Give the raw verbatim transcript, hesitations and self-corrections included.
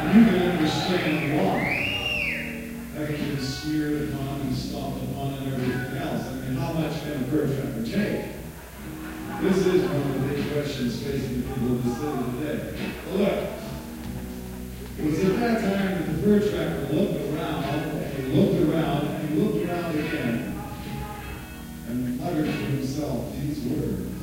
you can understand why. Having been smeared upon and stomped upon and everything else. I mean, how much can a fur trapper take? This is one of the big questions facing the people of the city today. Well, look, it was at that time that the fur trapper looked around, and he looked around, and he looked around again, and muttered to himself these words.